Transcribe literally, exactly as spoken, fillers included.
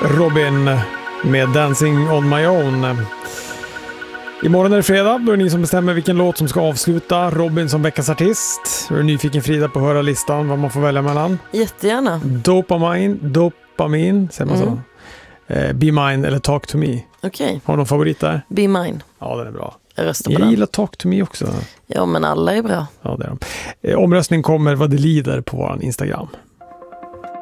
Robin med Dancing on my own. Imorgon är det fredag, då är det ni som bestämmer vilken låt som ska avsluta Robin som veckans artist. Är du nyfiken, Frida, på att höra listan, vad man får välja mellan? Jättegärna. Dopamin, dopamin, säger man mm. så. Eh, Be Mine eller Talk to Me. Okej. Okay. Har du någon favorit där? Be Mine. Ja, den är bra. Jag röstar på Jag den. gillar Talk to Me också. Ja, men alla är bra. Ja, det är de. Eh, omröstning kommer vad det lider på vår Instagram.